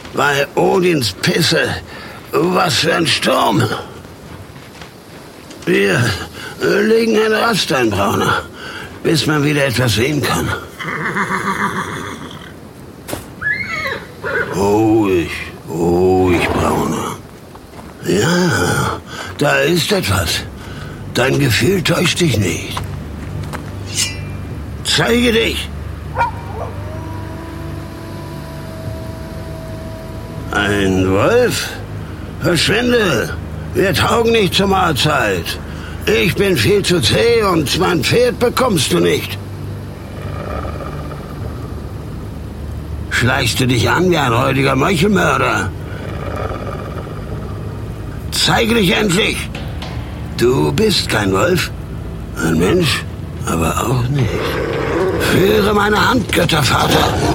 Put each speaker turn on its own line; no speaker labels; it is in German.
Bei Odins Pisse. Was für ein Sturm. Wir legen ein Rast ein, Brauner, bis man wieder etwas sehen kann. Ruhig, Brauner. Ja, da ist etwas. Dein Gefühl täuscht dich nicht. Zeige dich! Ein Wolf? Verschwinde! Wir taugen nicht zur Mahlzeit. Ich bin viel zu zäh und mein Pferd bekommst du nicht. Schleichst du dich an wie ein räudiger Meuchelmörder? Zeige dich endlich! Du bist kein Wolf, ein Mensch, aber auch nicht. Führe meine Hand, Göttervater.